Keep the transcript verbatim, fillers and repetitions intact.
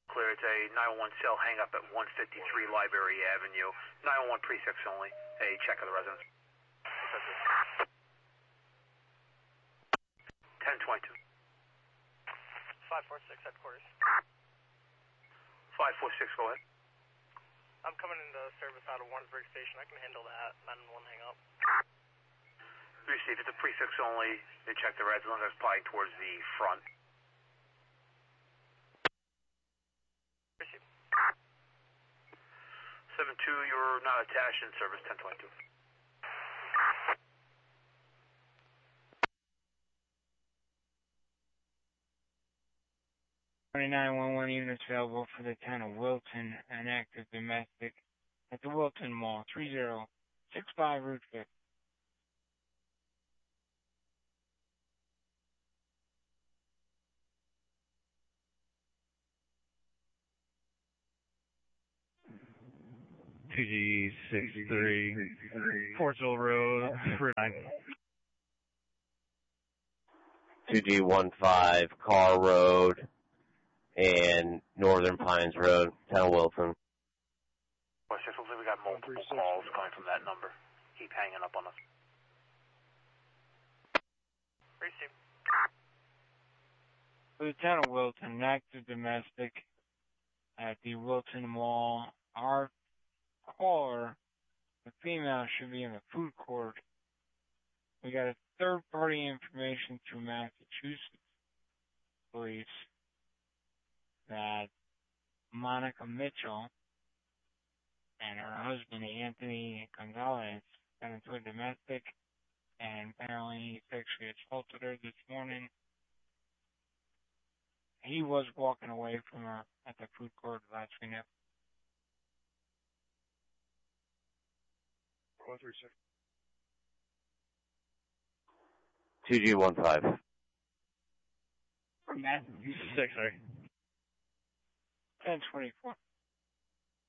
Clear, it's a nine one one cell hang up at one fifty-three Library Avenue. nine one one prefix only. A check of the residence. ten twenty-two. five four six headquarters. five four six, go ahead. I'm coming into service out of Warrensburg Station. I can handle that. nine one one hang up. Receive, it's a prefix only. They check the residence. That's probably towards the front. Receive. seven two, you're not attached in service, ten twenty-two. twenty-nine one one units available for the town of Wilton, an active domestic at the Wilton Mall, three zero six five Route fifth. two G six three, Fortsville Road, Route nine. two G one five, Carr Road, and Northern Pines Road, Town of Wilton. Looks like we got multiple calls coming from that number. Keep hanging up on us. Receive. For the town of Wilton, an active domestic at the Wilton Mall. Our caller, the female, should be in the food court. We got a third-party information through Massachusetts police that Monica Mitchell and her husband, Anthony Gonzalez, got into a domestic, and apparently he sexually assaulted her this morning. He was walking away from her at the food court last we know. one three six. two G one five. From Massachusetts. Six, sorry. ten twenty-four.